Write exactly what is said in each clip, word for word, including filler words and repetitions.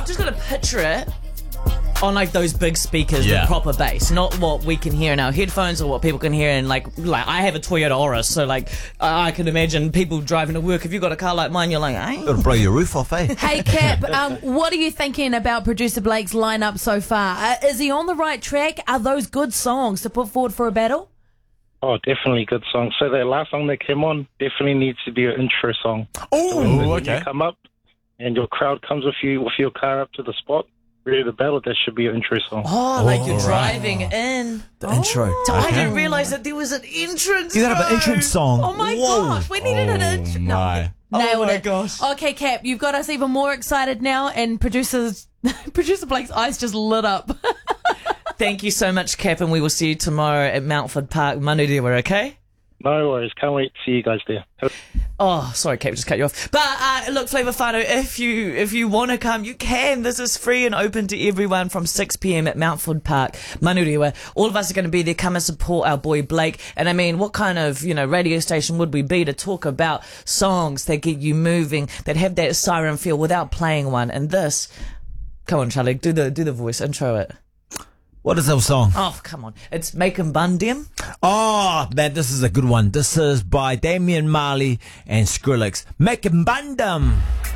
I've just got to picture it on like those big speakers Yeah. with proper bass, not what we can hear in our headphones or what people can hear in like like I have a Toyota Auris, so like I I can imagine people driving to work. If you've got a car like mine, you're like, hey. Gotta blow your roof off, eh? Hey, Cap, um, what are you thinking about producer Blake's lineup so far? Uh, is he on the right track? Are those good songs to put forward for a battle? Oh, definitely good song. So the last song that came on definitely needs to be an intro song. Oh, When okay. you come up and your crowd comes with you with your car up to the spot, ready to battle, that should be your intro song. Oh, like you're all right. driving in. The intro. So I Okay. didn't realise that there was an entrance. You gotta have an though. entrance song. Oh my Whoa. gosh, we needed an intro. No, my. nailed Oh my it. gosh. Okay, Cap, you've got us even more excited now, and producers, producer Blake's eyes just lit up. Thank you so much, Cap, and we will see you tomorrow at Mountford Park, Manurewa, okay? No worries. Can't wait to see you guys there. Oh, sorry, Kate, just cut you off. But uh, look, Flavor Whānau, if you if you want to come, you can. This is free and open to everyone from six p.m. at Mountford Park, Manurewa. All of us are going to be there. Come and support our boy Blake. And I mean, what kind of you know radio station would we be to talk about songs that get you moving, that have that siren feel without playing one? And this, come on, Charlie, do the do the voice, intro it. What is our song? Oh, come on, it's Makin' Bundium. Oh, man, this is a good one. This is by Damian Marley and Skrillex. Makin' Bandam.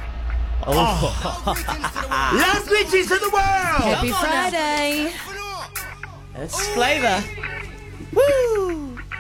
Oh. Last bitches in the world. Happy Come on now. Friday. It's Flavor. Woo!